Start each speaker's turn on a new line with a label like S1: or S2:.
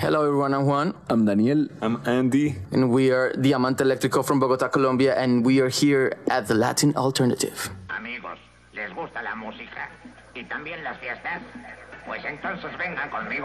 S1: Hello everyone, I'm Juan.
S2: I'm Daniel.
S3: I'm Andy.
S1: And we are Diamante Eléctrico from Bogotá, Colombia, and we are here at the Latin Alternative.
S4: Amigos, ¿les gusta la música? ¿Y también las fiestas? Pues entonces vengan conmigo.